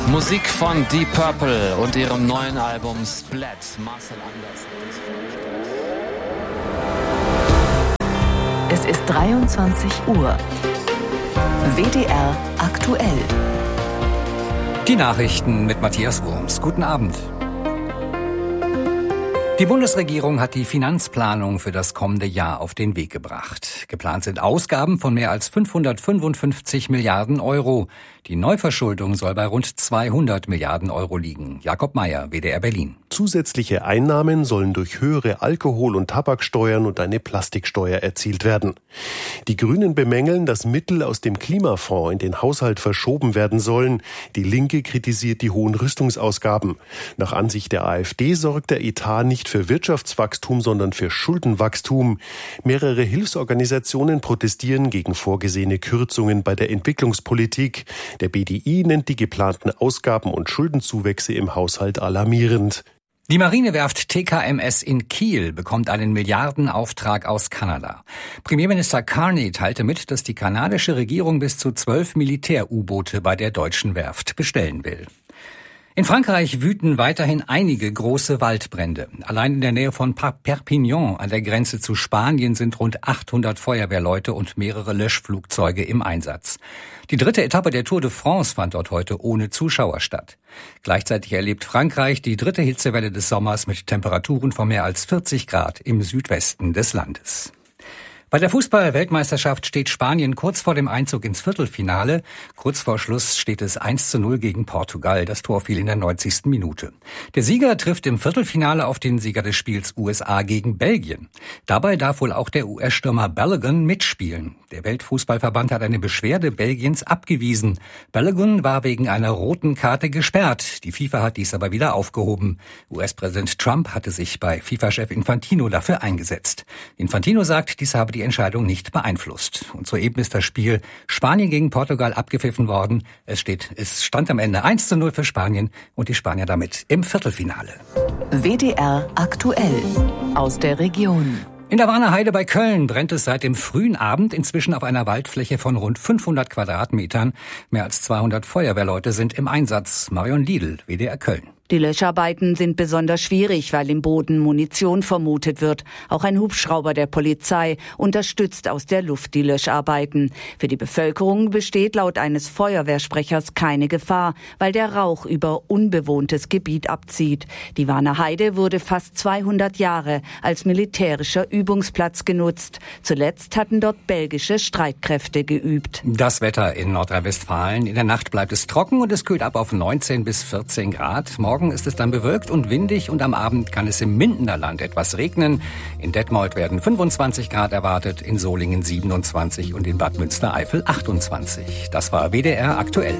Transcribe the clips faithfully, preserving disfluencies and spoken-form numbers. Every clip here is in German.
Musik von Deep Purple und ihrem neuen Album Splat. Marcel Anders. Es ist dreiundzwanzig Uhr. W D R aktuell. Die Nachrichten mit Matthias Wurms. Guten Abend. Die Bundesregierung hat die Finanzplanung für das kommende Jahr auf den Weg gebracht. Geplant sind Ausgaben von mehr als fünfhundertfünfundfünfzig Milliarden Euro. Die Neuverschuldung soll bei rund zweihundert Milliarden Euro liegen. Jakob Mayer, W D R Berlin. Zusätzliche Einnahmen sollen durch höhere Alkohol- und Tabaksteuern und eine Plastiksteuer erzielt werden. Die Grünen bemängeln, dass Mittel aus dem Klimafonds in den Haushalt verschoben werden sollen. Die Linke kritisiert die hohen Rüstungsausgaben. Nach Ansicht der AfD sorgt der Etat nicht für Wirtschaftswachstum, sondern für Schuldenwachstum. Mehrere Hilfsorganisationen protestieren gegen vorgesehene Kürzungen bei der Entwicklungspolitik. Der B D I nennt die geplanten Ausgaben und Schuldenzuwächse im Haushalt alarmierend. Die Marinewerft T K M S in Kiel bekommt einen Milliardenauftrag aus Kanada. Premierminister Carney teilte mit, dass die kanadische Regierung bis zu zwölf Militär-U-Boote bei der deutschen Werft bestellen will. In Frankreich wüten weiterhin einige große Waldbrände. Allein in der Nähe von Perpignan an der Grenze zu Spanien sind rund achthundert Feuerwehrleute und mehrere Löschflugzeuge im Einsatz. Die dritte Etappe der Tour de France fand dort heute ohne Zuschauer statt. Gleichzeitig erlebt Frankreich die dritte Hitzewelle des Sommers mit Temperaturen von mehr als vierzig Grad im Südwesten des Landes. Bei der Fußball-Weltmeisterschaft steht Spanien kurz vor dem Einzug ins Viertelfinale. Kurz vor Schluss steht es eins zu null gegen Portugal. Das Tor fiel in der neunzigsten Minute. Der Sieger trifft im Viertelfinale auf den Sieger des Spiels U S A gegen Belgien. Dabei darf wohl auch der U S-Stürmer Balogun mitspielen. Der Weltfußballverband hat eine Beschwerde Belgiens abgewiesen. Balogun war wegen einer roten Karte gesperrt. Die FIFA hat dies aber wieder aufgehoben. U S-Präsident Trump hatte sich bei FIFA-Chef Infantino dafür eingesetzt. Infantino sagt, dies habe die Entscheidung nicht beeinflusst. Und soeben ist das Spiel Spanien gegen Portugal abgepfiffen worden. Es steht, es stand am Ende eins zu null für Spanien und die Spanier damit im Viertelfinale. W D R aktuell aus der Region. In der Warner Heide bei Köln brennt es seit dem frühen Abend inzwischen auf einer Waldfläche von rund fünfhundert Quadratmetern. Mehr als zweihundert Feuerwehrleute sind im Einsatz. Marion Liedl, W D R Köln. Die Löscharbeiten sind besonders schwierig, weil im Boden Munition vermutet wird. Auch ein Hubschrauber der Polizei unterstützt aus der Luft die Löscharbeiten. Für die Bevölkerung besteht laut eines Feuerwehrsprechers keine Gefahr, weil der Rauch über unbewohntes Gebiet abzieht. Die Warner Heide wurde fast zweihundert Jahre als militärischer Übungsplatz genutzt. Zuletzt hatten dort belgische Streitkräfte geübt. Das Wetter in Nordrhein-Westfalen. In der Nacht bleibt es trocken und es kühlt ab auf neunzehn bis vierzehn Grad. Morgen Morgen ist es dann bewölkt und windig und am Abend kann es im Mindener Land etwas regnen. In Detmold werden fünfundzwanzig Grad erwartet, in Solingen siebenundzwanzig und in Bad Münstereifel achtundzwanzig. Das war W D R aktuell.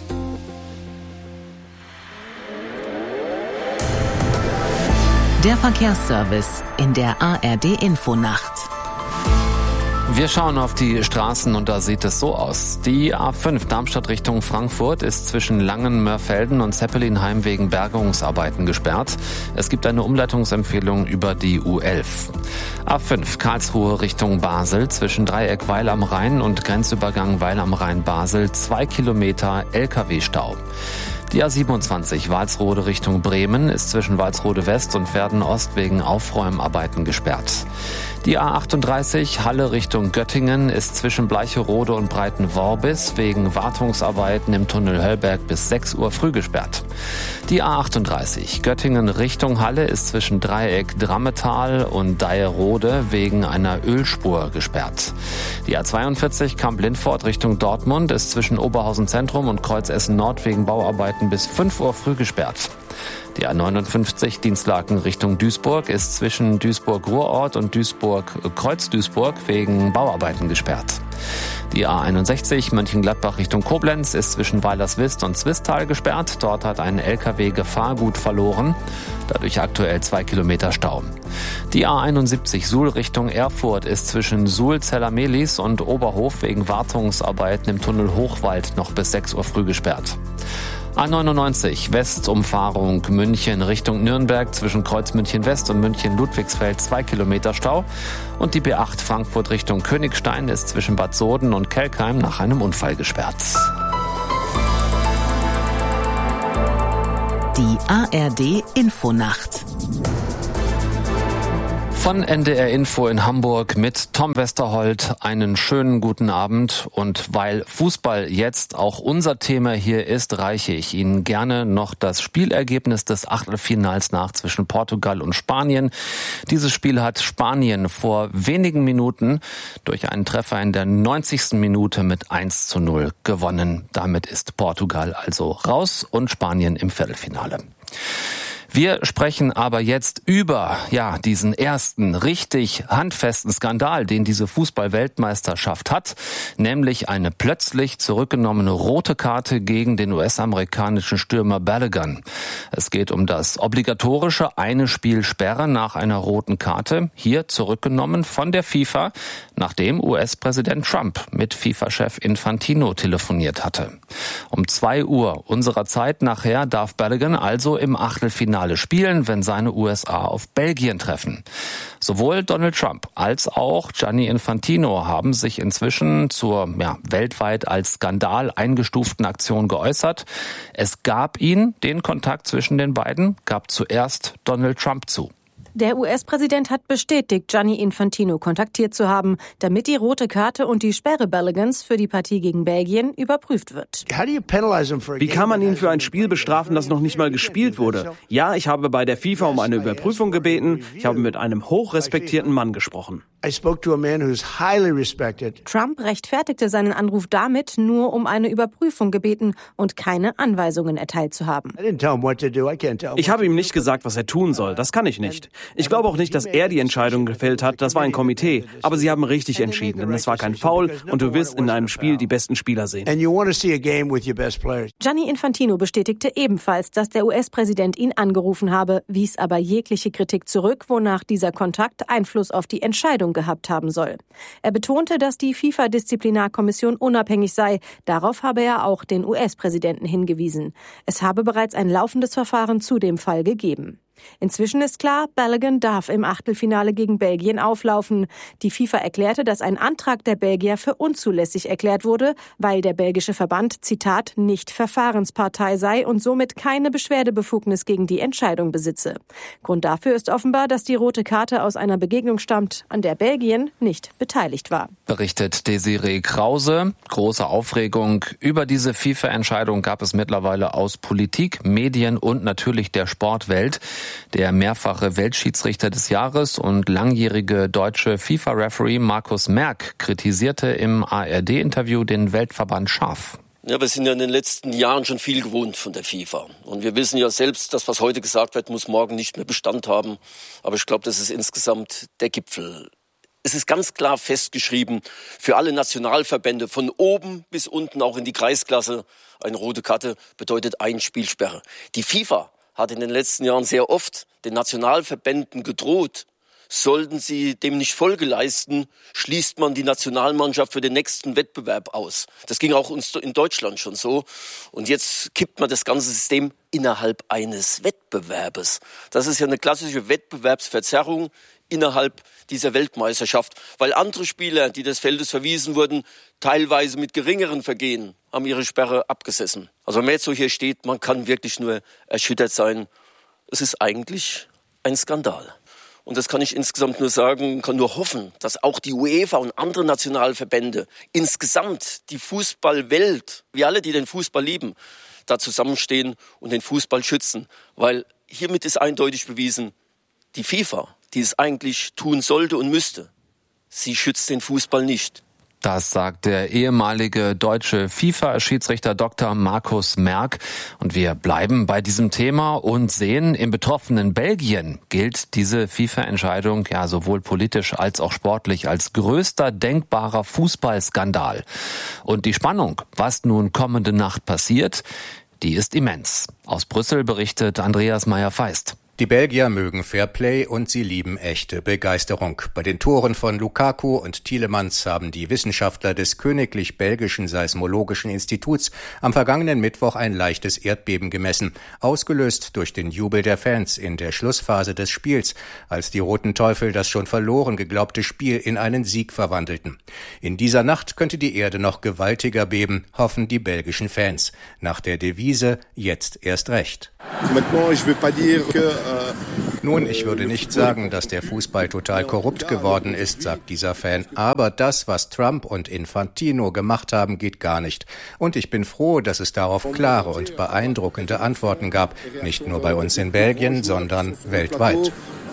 Der Verkehrsservice in der A R D-Infonacht. Wir schauen auf die Straßen und da sieht es so aus. Die A fünf Darmstadt Richtung Frankfurt ist zwischen Langen-Mörfelden und Zeppelinheim wegen Bergungsarbeiten gesperrt. Es gibt eine Umleitungsempfehlung über die U elf. A fünf Karlsruhe Richtung Basel zwischen Dreieck Weil am Rhein und Grenzübergang Weil am Rhein-Basel zwei Kilometer L K W-Stau. Die A siebenundzwanzig Walsrode Richtung Bremen ist zwischen Walsrode West und Verden Ost wegen Aufräumarbeiten gesperrt. Die A achtunddreißig Halle Richtung Göttingen ist zwischen Bleicherode und Breitenworbis wegen Wartungsarbeiten im Tunnel Höllberg bis sechs Uhr früh gesperrt. Die A achtunddreißig Göttingen Richtung Halle ist zwischen Dreieck Drammetal und Deierode wegen einer Ölspur gesperrt. Die A zweiundvierzig Kamp-Lindfort Richtung Dortmund ist zwischen Oberhausen Zentrum und Kreuz Essen Nord wegen Bauarbeiten bis fünf Uhr früh gesperrt. Die A neunundfünfzig Dienstlaken Richtung Duisburg ist zwischen Duisburg-Ruhrort und Duisburg-Kreuz-Duisburg wegen Bauarbeiten gesperrt. Die A einundsechzig Mönchengladbach Richtung Koblenz ist zwischen Weilerswist und Zwistal gesperrt. Dort hat ein L K W Gefahrgut verloren. Dadurch aktuell zwei Kilometer Stau. Die A einundsiebzig Suhl Richtung Erfurt ist zwischen Suhl-Zellermelis und Oberhof wegen Wartungsarbeiten im Tunnel Hochwald noch bis sechs Uhr früh gesperrt. A neunundneunzig Westumfahrung München Richtung Nürnberg zwischen Kreuz München West und München Ludwigsfeld zwei Kilometer Stau. Und die B acht Frankfurt Richtung Königstein ist zwischen Bad Soden und Kelkheim nach einem Unfall gesperrt. Die A R D Infonacht. Von N D R Info in Hamburg mit Tom Westerholt einen schönen guten Abend. Und weil Fußball jetzt auch unser Thema hier ist, reiche ich Ihnen gerne noch das Spielergebnis des Achtelfinals nach zwischen Portugal und Spanien. Dieses Spiel hat Spanien vor wenigen Minuten durch einen Treffer in der neunzigsten Minute mit eins zu null gewonnen. Damit ist Portugal also raus und Spanien im Viertelfinale. Wir sprechen aber jetzt über ja diesen ersten richtig handfesten Skandal, den diese Fußball-Weltmeisterschaft hat, nämlich eine plötzlich zurückgenommene rote Karte gegen den U S-amerikanischen Stürmer Balogun. Es geht um das obligatorische eine Spielsperre nach einer roten Karte, hier zurückgenommen von der FIFA, nachdem U S-Präsident Trump mit FIFA-Chef Infantino telefoniert hatte. Um zwei Uhr unserer Zeit nachher darf Balogun also im Achtelfinale spielen, wenn seine U S A auf Belgien treffen. Sowohl Donald Trump als auch Gianni Infantino haben sich inzwischen zur ja, weltweit als Skandal eingestuften Aktion geäußert. Es gab ihn, den Kontakt zwischen den beiden, gab zuerst Donald Trump zu. Der U S-Präsident hat bestätigt, Gianni Infantino kontaktiert zu haben, damit die rote Karte und die Sperre Baloguns für die Partie gegen Belgien überprüft wird. Wie kann man ihn für ein Spiel bestrafen, das noch nicht mal gespielt wurde? Ja, ich habe bei der FIFA um eine Überprüfung gebeten. Ich habe mit einem hochrespektierten Mann gesprochen. Trump rechtfertigte seinen Anruf damit, nur um eine Überprüfung gebeten und keine Anweisungen erteilt zu haben. Ich habe ihm nicht gesagt, was er tun soll. Das kann ich nicht. Ich glaube auch nicht, dass er die Entscheidung gefällt hat. Das war ein Komitee. Aber sie haben richtig entschieden, denn es war kein Foul und du willst in einem Spiel die besten Spieler sehen. Gianni Infantino bestätigte ebenfalls, dass der U S-Präsident ihn angerufen habe, wies aber jegliche Kritik zurück, wonach dieser Kontakt Einfluss auf die Entscheidung gehabt haben soll. Er betonte, dass die FIFA-Disziplinarkommission unabhängig sei. Darauf habe er auch den U S-Präsidenten hingewiesen. Es habe bereits ein laufendes Verfahren zu dem Fall gegeben. Inzwischen ist klar, Balogun darf im Achtelfinale gegen Belgien auflaufen. Die FIFA erklärte, dass ein Antrag der Belgier für unzulässig erklärt wurde, weil der belgische Verband, Zitat, nicht Verfahrenspartei sei und somit keine Beschwerdebefugnis gegen die Entscheidung besitze. Grund dafür ist offenbar, dass die rote Karte aus einer Begegnung stammt, an der Belgien nicht beteiligt war. Berichtet Desiree Krause. Große Aufregung über diese FIFA-Entscheidung gab es mittlerweile aus Politik, Medien und natürlich der Sportwelt. Der mehrfache Weltschiedsrichter des Jahres und langjährige deutsche FIFA-Referee Markus Merck kritisierte im A R D-Interview den Weltverband scharf. Ja, wir sind ja in den letzten Jahren schon viel gewohnt von der FIFA. Und wir wissen ja selbst, dass was heute gesagt wird, muss morgen nicht mehr Bestand haben. Aber ich glaube, das ist insgesamt der Gipfel. Es ist ganz klar festgeschrieben, für alle Nationalverbände von oben bis unten, auch in die Kreisklasse, eine rote Karte bedeutet eine Spielsperre. Die FIFA hat in den letzten Jahren sehr oft den Nationalverbänden gedroht, sollten sie dem nicht Folge leisten, schließt man die Nationalmannschaft für den nächsten Wettbewerb aus. Das ging auch uns in Deutschland schon so. Und jetzt kippt man das ganze System innerhalb eines Wettbewerbes. Das ist ja eine klassische Wettbewerbsverzerrung innerhalb dieser Weltmeisterschaft, weil andere Spieler, die des Feldes verwiesen wurden, teilweise mit geringeren Vergehen haben ihre Sperre abgesessen. Also wenn man jetzt so hier steht, man kann wirklich nur erschüttert sein. Es ist eigentlich ein Skandal. Und das kann ich insgesamt nur sagen, kann nur hoffen, dass auch die UEFA und andere Nationalverbände insgesamt die Fußballwelt, wir alle, die den Fußball lieben, da zusammenstehen und den Fußball schützen. Weil hiermit ist eindeutig bewiesen, die FIFA, die es eigentlich tun sollte und müsste, sie schützt den Fußball nicht. Das sagt der ehemalige deutsche FIFA-Schiedsrichter Doktor Markus Merck. Und wir bleiben bei diesem Thema und sehen, im betroffenen Belgien gilt diese FIFA-Entscheidung ja sowohl politisch als auch sportlich als größter denkbarer Fußballskandal. Und die Spannung, was nun kommende Nacht passiert, die ist immens. Aus Brüssel berichtet Andreas Meyer-Feist. Die Belgier mögen Fairplay und sie lieben echte Begeisterung. Bei den Toren von Lukaku und Tielemans haben die Wissenschaftler des Königlich Belgischen Seismologischen Instituts am vergangenen Mittwoch ein leichtes Erdbeben gemessen, ausgelöst durch den Jubel der Fans in der Schlussphase des Spiels, als die Roten Teufel das schon verloren geglaubte Spiel in einen Sieg verwandelten. In dieser Nacht könnte die Erde noch gewaltiger beben, hoffen die belgischen Fans. Nach der Devise „Jetzt erst recht“. Nun, ich würde nicht sagen, dass der Fußball total korrupt geworden ist, sagt dieser Fan. Aber das, was Trump und Infantino gemacht haben, geht gar nicht. Und ich bin froh, dass es darauf klare und beeindruckende Antworten gab. Nicht nur bei uns in Belgien, sondern weltweit.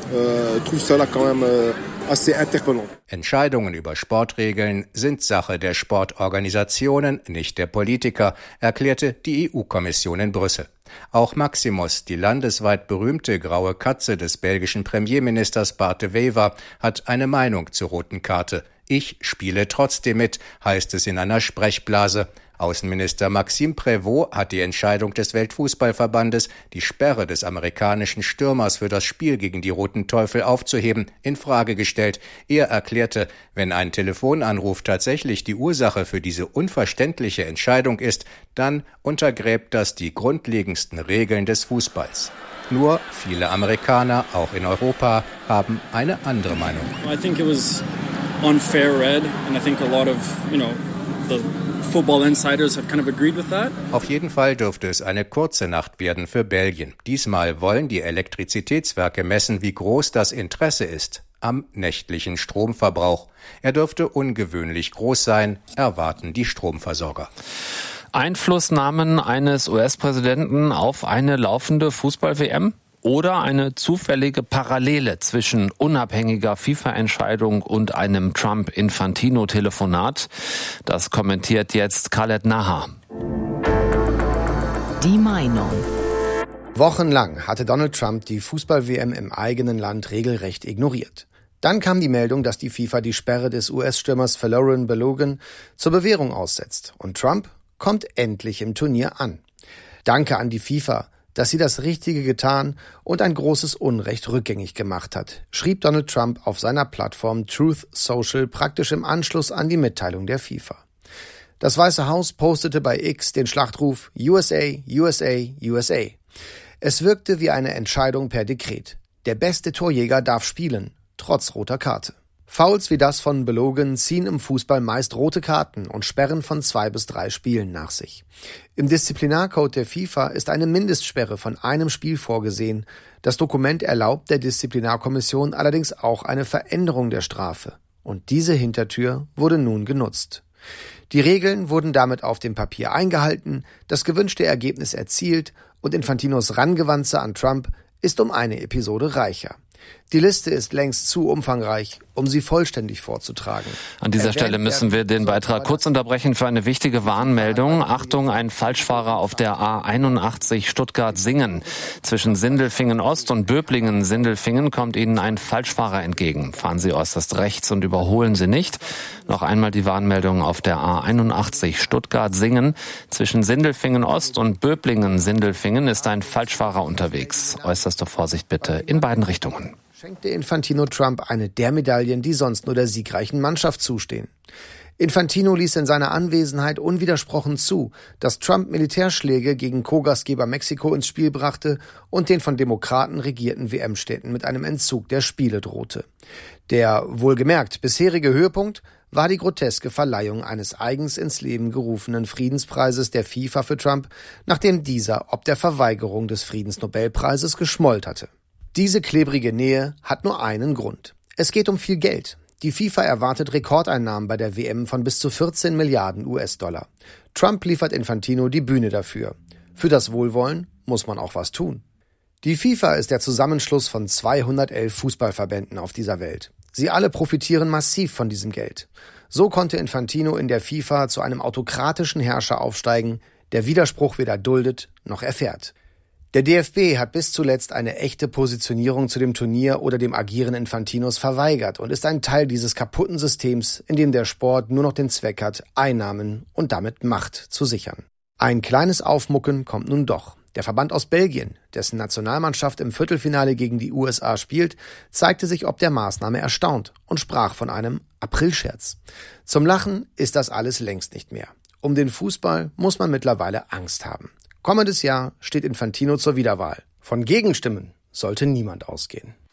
Entscheidungen über Sportregeln sind Sache der Sportorganisationen, nicht der Politiker, erklärte die E U-Kommission in Brüssel. Auch Maximus, die landesweit berühmte graue Katze des belgischen Premierministers Bart de Wever, hat eine Meinung zur roten Karte. Ich spiele trotzdem mit, heißt es in einer Sprechblase. Außenminister Maxime Prévost hat die Entscheidung des Weltfußballverbandes, die Sperre des amerikanischen Stürmers für das Spiel gegen die Roten Teufel aufzuheben, in Frage gestellt. Er erklärte, wenn ein Telefonanruf tatsächlich die Ursache für diese unverständliche Entscheidung ist, dann untergräbt das die grundlegendsten Regeln des Fußballs. Nur viele Amerikaner, auch in Europa, haben eine andere Meinung. I think it was unfair red and I think a lot of, you know, the Football Insiders have kind of agreed with that. Auf jeden Fall dürfte es eine kurze Nacht werden für Belgien. Diesmal wollen die Elektrizitätswerke messen, wie groß das Interesse ist am nächtlichen Stromverbrauch. Er dürfte ungewöhnlich groß sein, erwarten die Stromversorger. Einflussnahmen eines U S-Präsidenten auf eine laufende Fußball-W M? Oder eine zufällige Parallele zwischen unabhängiger FIFA-Entscheidung und einem Trump-Infantino-Telefonat? Das kommentiert jetzt Khaled Nahar. Die Meinung. Wochenlang hatte Donald Trump die Fußball-W M im eigenen Land regelrecht ignoriert. Dann kam die Meldung, dass die FIFA die Sperre des U S-Stürmers Folarin Balogun zur Bewährung aussetzt. Und Trump kommt endlich im Turnier an. Danke an die FIFA, dass sie das Richtige getan und ein großes Unrecht rückgängig gemacht hat, schrieb Donald Trump auf seiner Plattform Truth Social praktisch im Anschluss an die Mitteilung der FIFA. Das Weiße Haus postete bei X den Schlachtruf U S A, U S A, U S A. Es wirkte wie eine Entscheidung per Dekret. Der beste Torjäger darf spielen, trotz roter Karte. Fouls wie das von Balogun ziehen im Fußball meist rote Karten und Sperren von zwei bis drei Spielen nach sich. Im Disziplinarcode der FIFA ist eine Mindestsperre von einem Spiel vorgesehen. Das Dokument erlaubt der Disziplinarkommission allerdings auch eine Veränderung der Strafe. Und diese Hintertür wurde nun genutzt. Die Regeln wurden damit auf dem Papier eingehalten, das gewünschte Ergebnis erzielt und Infantinos Rangewanze an Trump ist um eine Episode reicher. Die Liste ist längst zu umfangreich, um sie vollständig vorzutragen. An dieser Stelle müssen wir den Beitrag kurz unterbrechen für eine wichtige Warnmeldung. Achtung, ein Falschfahrer auf der A einundachtzig Stuttgart-Singen. Zwischen Sindelfingen-Ost und Böblingen-Sindelfingen kommt Ihnen ein Falschfahrer entgegen. Fahren Sie äußerst rechts und überholen Sie nicht. Noch einmal die Warnmeldung auf der A einundachtzig Stuttgart-Singen. Zwischen Sindelfingen-Ost und Böblingen-Sindelfingen ist ein Falschfahrer unterwegs. Äußerste Vorsicht bitte in beiden Richtungen. Schenkte Infantino Trump eine der Medaillen, die sonst nur der siegreichen Mannschaft zustehen. Infantino ließ in seiner Anwesenheit unwidersprochen zu, dass Trump Militärschläge gegen Co-Gastgeber Mexiko ins Spiel brachte und den von Demokraten regierten W M-Städten mit einem Entzug der Spiele drohte. Der, wohlgemerkt, bisherige Höhepunkt war die groteske Verleihung eines eigens ins Leben gerufenen Friedenspreises der FIFA für Trump, nachdem dieser ob der Verweigerung des Friedensnobelpreises geschmollt hatte. Diese klebrige Nähe hat nur einen Grund. Es geht um viel Geld. Die FIFA erwartet Rekordeinnahmen bei der W M von bis zu vierzehn Milliarden U S-Dollar. Trump liefert Infantino die Bühne dafür. Für das Wohlwollen muss man auch was tun. Die FIFA ist der Zusammenschluss von zweihundertelf Fußballverbänden auf dieser Welt. Sie alle profitieren massiv von diesem Geld. So konnte Infantino in der FIFA zu einem autokratischen Herrscher aufsteigen, der Widerspruch weder duldet noch erfährt. Der D F B hat bis zuletzt eine echte Positionierung zu dem Turnier oder dem Agieren Infantinos verweigert und ist ein Teil dieses kaputten Systems, in dem der Sport nur noch den Zweck hat, Einnahmen und damit Macht zu sichern. Ein kleines Aufmucken kommt nun doch. Der Verband aus Belgien, dessen Nationalmannschaft im Viertelfinale gegen die U S A spielt, zeigte sich ob der Maßnahme erstaunt und sprach von einem Aprilscherz. Zum Lachen ist das alles längst nicht mehr. Um den Fußball muss man mittlerweile Angst haben. Kommendes Jahr steht Infantino zur Wiederwahl. Von Gegenstimmen sollte niemand ausgehen.